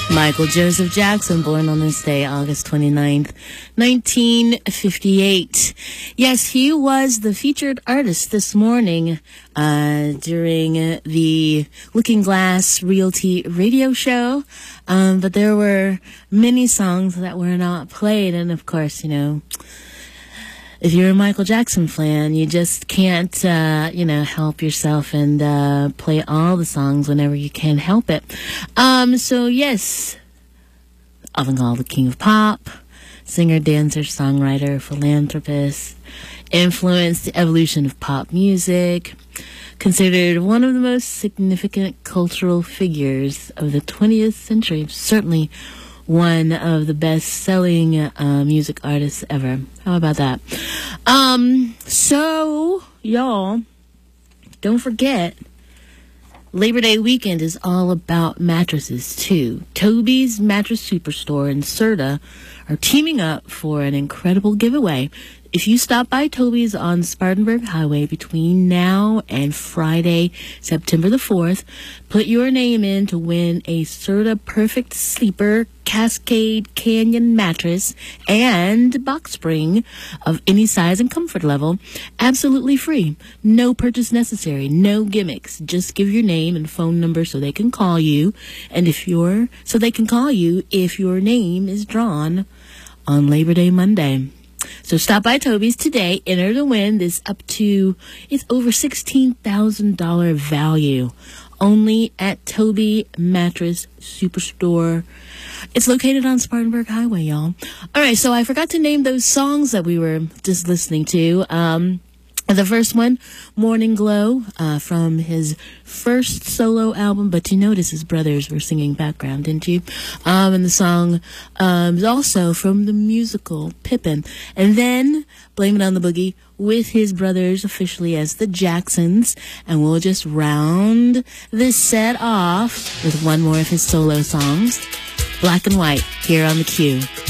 Michael Joseph Jackson, born on this day, August 29th, 1958. Yes, he was the featured artist this morning during the Looking Glass Realty radio show. But there were many songs that were not played. And of course, you know, if you're a Michael Jackson fan, you just can't, help yourself and play all the songs whenever you can help it. So yes, often called the King of Pop, singer, dancer, songwriter, philanthropist, influenced the evolution of pop music, considered one of the most significant cultural figures of the 20th century, certainly one of the best-selling music artists ever. How about that? So, y'all, don't forget, Labor Day weekend is all about mattresses, too. Toby's Mattress Superstore and Serta are teaming up for an incredible giveaway. If you stop by Toby's on Spartanburg Highway between now and Friday, September the 4th, put your name in to win a Serta Perfect Sleeper Cascade Canyon mattress and box spring of any size and comfort level, absolutely free. No purchase necessary, no gimmicks. Just give your name and phone number so they can call you, and if your name is drawn on Labor Day Monday. So stop by Toby's today, enter to win this it's over $16,000 value. Only at Toby Mattress Superstore. It's located on Spartanburg Highway, y'all. All right, so I forgot to name those songs that we were just listening to. The first one, Morning Glow, from his first solo album, but you notice his brothers were singing background, didn't you? And the song is also from the musical Pippin. And then Blame It on the Boogie with his brothers officially as the Jacksons. And we'll just round this set off with one more of his solo songs, Black and White, here on The Q.